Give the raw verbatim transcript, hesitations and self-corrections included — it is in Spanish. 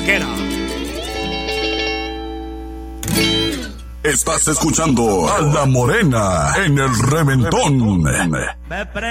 Chequera. Estás escuchando a La Morena en el Reventón.